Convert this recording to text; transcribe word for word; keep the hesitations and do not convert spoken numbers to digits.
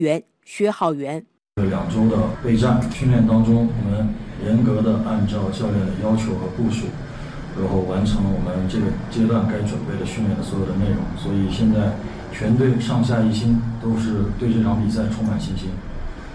员薛浩元。 这两周的备战训练当中，我们严格的按照教练的要求和部署，然后完成了我们这个阶段该准备的训练的所有的内容。所以现在全队上下一心，都是对这场比赛充满信心。